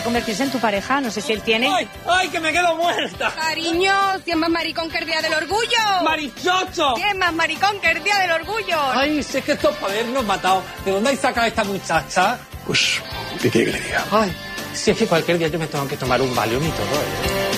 convertirse en tu pareja. No sé si él tiene... ¡Ay, ay, que me quedo muerta! Cariño, ¿quién más maricón que el día del orgullo? ¡Marichocho! ¿Quién más maricón que el día del orgullo? Ay, si es que esto es para habernos matado. ¿De dónde hay sacado a esta muchacha? Pues, ¿qué quiere que le diga? Ay, si es que cualquier día yo me tengo que tomar un Valium y todo, ¿eh?